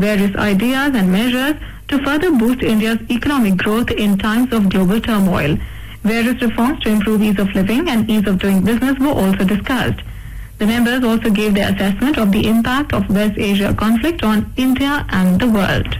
various ideas and measures to further boost India's economic growth in times of global turmoil. Various reforms to improve ease of living and ease of doing business were also discussed. The members also gave their assessment of the impact of West Asia conflict on India and the world.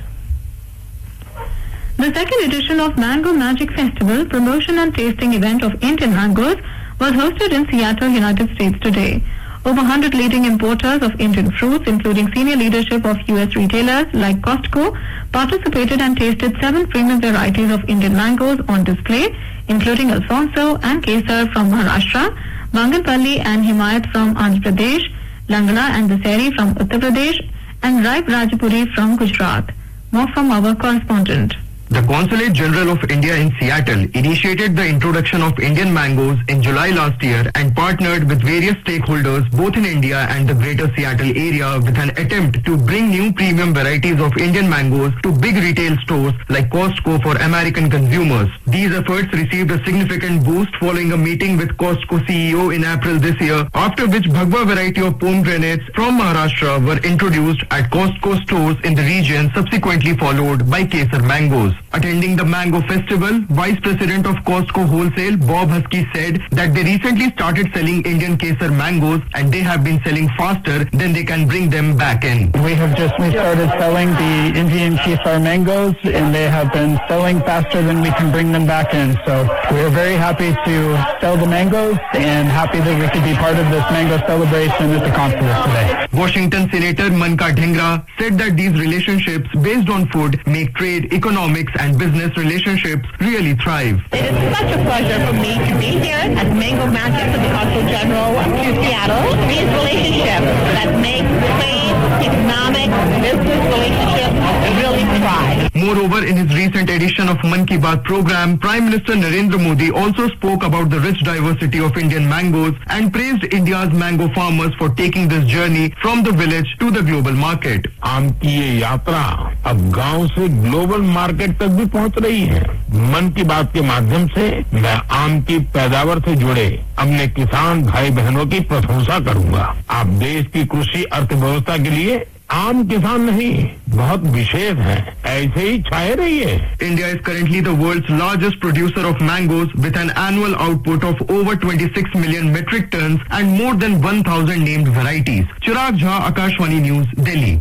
The second edition of Mango Magic Festival, promotion and tasting event of Indian mangoes, was hosted in Seattle, United States today. Over 100 leading importers of Indian fruits, including senior leadership of U.S. retailers like Costco, participated and tasted 7 premium varieties of Indian mangoes on display, including Alfonso and Kesar from Maharashtra, Banganpalli and Himayat from Andhra Pradesh, Langla and Daseri from Uttar Pradesh, and Raib Rajpuri from Gujarat. More from our correspondent. The Consulate General of India in Seattle initiated the introduction of Indian mangoes in July last year and partnered with various stakeholders both in India and the greater Seattle area with an attempt to bring new premium varieties of Indian mangoes to big retail stores like Costco for American consumers. These efforts received a significant boost following a meeting with Costco CEO in April this year, after which Bhagwa variety of pomegranates from Maharashtra were introduced at Costco stores in the region, subsequently followed by Kesar mangoes. Attending the Mango Festival, Vice President of Costco Wholesale, Bob Husky, said that they recently started selling Indian Kesar mangoes and they have been selling faster than they can bring them back in. We have just started selling the Indian Kesar mangoes and they have been selling faster than we can bring them back in. So we are very happy to sell the mangoes and happy that we could be part of this mango celebration at the consulate today. Washington Senator Manka Dhingra said that these relationships based on food make trade, economics and business relationships really thrive. It is such a pleasure for me to be here at Mango Magic for the Consul General of Seattle. These relationships that make trade, economic, business relationships really thrive. Moreover, in his recent edition of Mann Ki Baat program, Prime Minister Narendra Modi also spoke about the rich diversity of Indian mangoes and praised India's mango farmers for taking this journey from the village to the global market. आम की ये यात्रा अब गांव से global market तक भी पहुंच रही है। मन की बात के माध्यम से मैं आम की पैदावार से जुड़े अपने किसान भाई बहनों की प्रशंसा करूंगा। आप देश की कृषि अर्थव्यवस्था के लिए आम किसान नहीं, बहुत विशेष है, ऐसे ही छाए रहिए। India is currently the world's largest producer of mangoes with an annual output of over 26 million metric tons and more than 1,000 named varieties. Chirag Jha, Akashvani News, Delhi.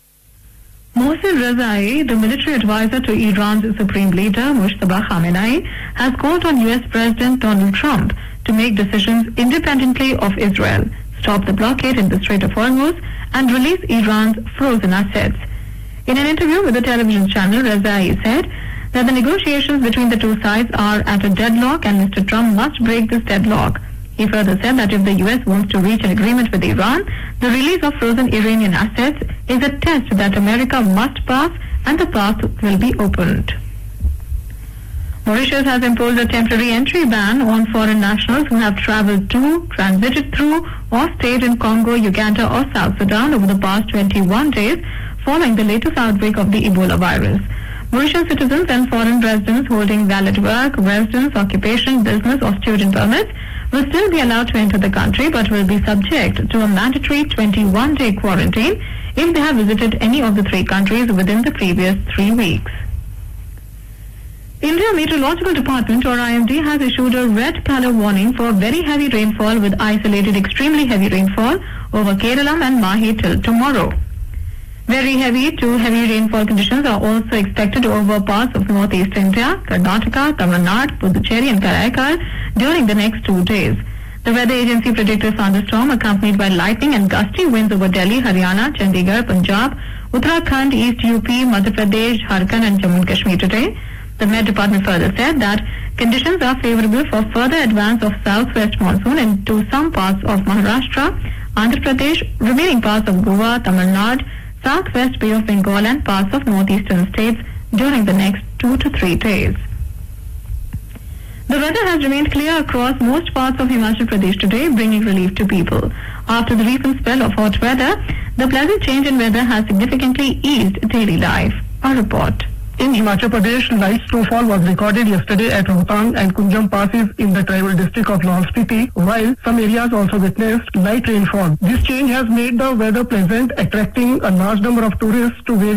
Mohsen Rezai, the military advisor to Iran's supreme leader Mojtaba Khamenei, has called on U.S. President Donald Trump to make decisions independently of Israel, stop the blockade in the Strait of Hormuz, and release Iran's frozen assets. In an interview with the television channel, Rezai said that the negotiations between the two sides are at a deadlock and Mr. Trump must break this deadlock. He further said that if the U.S. wants to reach an agreement with Iran, the release of frozen Iranian assets is a test that America must pass and the path will be opened. Mauritius has imposed a temporary entry ban on foreign nationals who have travelled to, transited through or stayed in Congo, Uganda or South Sudan over the past 21 days following the latest outbreak of the Ebola virus. Mauritius citizens and foreign residents holding valid work, residence, occupation, business or student permits will still be allowed to enter the country but will be subject to a mandatory 21-day quarantine if they have visited any of the 3 countries within the previous 3 weeks. India Meteorological Department or IMD has issued a red color warning for very heavy rainfall with isolated extremely heavy rainfall over Kerala and Mahi till tomorrow. Very heavy to heavy rainfall conditions are also expected over parts of northeast India, Karnataka, Tamil Nadu, Puducherry and Karaikal during the next 2 days. The weather agency predicted a thunderstorm accompanied by lightning and gusty winds over Delhi, Haryana, Chandigarh, Punjab, Uttarakhand, East UP, Madhya Pradesh, Jharkhand and Jammu and Kashmir today. The Met Department further said that conditions are favorable for further advance of southwest monsoon into some parts of Maharashtra, Andhra Pradesh, remaining parts of Goa, Tamil Nadu, southwest Bay of Bengal and parts of northeastern states during the next 2 to 3 days. The weather has remained clear across most parts of Himachal Pradesh today, bringing relief to people. After the recent spell of hot weather, the pleasant change in weather has significantly eased daily life. A report. In Himachal Pradesh, light snowfall was recorded yesterday at Rohtang and Kunjam passes in the tribal district of Lahaul Spiti, while some areas also witnessed light rainfall. This change has made the weather pleasant, attracting a large number of tourists to various